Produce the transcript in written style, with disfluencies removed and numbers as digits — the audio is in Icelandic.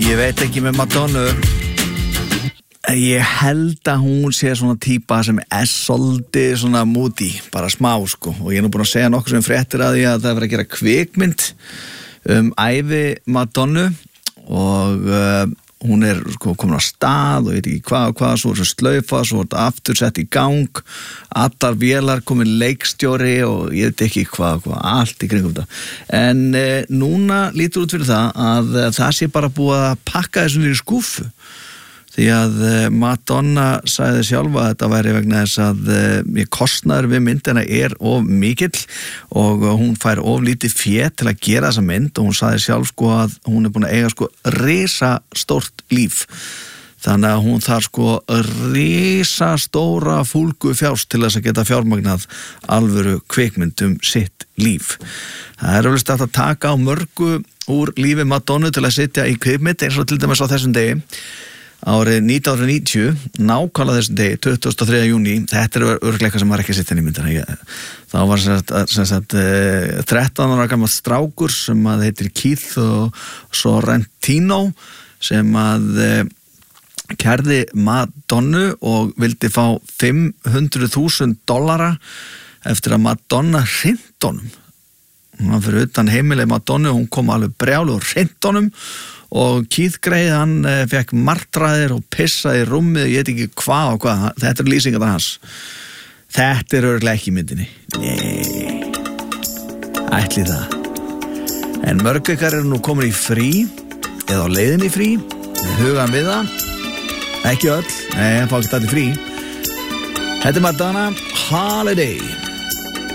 Ég veit ekki með Madonna. Ég held að hún sé svona típa sem svolítið svona moody, bara smá sko. Og ég er nú búin að segja nokkuð sem fréttir að því að það verið að gera kvikmynd ævi Madonna og hún er sko komin á stað og ég veit ekki hvað, svo er það slaufa, svo er þetta aftur sett í gang, allar vélar komin leikstjóri og ég veit ekki hvað, allt í kringum þetta. En núna lítur út fyrir það að það sé bara búið að pakka þessu niður í skúffu. Því að Madonna sagði sjálfa að þetta væri vegna þess að kostnaður við myndina er of mikill og hún fær of lítið fé til að gera þessa mynd og hún sagði sjálf sko að hún er búin að eiga sko risastórt líf. Þannig að hún þarf sko risastóra fúlgu fjárst til þess að geta fjármagnað alvöru kvikmynd sitt líf. Það er alveg stætt að taka á mörgu úr lífi Madonna til að sitja í kvikmynd eins og til dæmis á þessum degi. Árið 1990, nákvæmlega þessum degi, 23. júní, þetta er örugglega eitthvað sem var ekki sittin í myndina. Þá var sem sagt 13 ára gamall strákur sem að heitir Keith og Sorrentino sem að kærði Madonna og vildi fá $500,000 eftir að Madonna hrinti honum. Hann fyrir utan heimileg Madonna, hún kom alveg brjálu og hrinti honum og Keith Grey, hann fekk martraðir og pissaði í rúmið, ég veit ekki hvað og hvað, þetta er lýsingar hans. Þetta er örugglega ekki í myndinni. Nei, ætli það. En mörg ykkar eru nú komin í frí, eða á leiðinni í frí, hugan við það, ekki öll, fá ekki þetta í frí. Þetta er Madonna Holiday.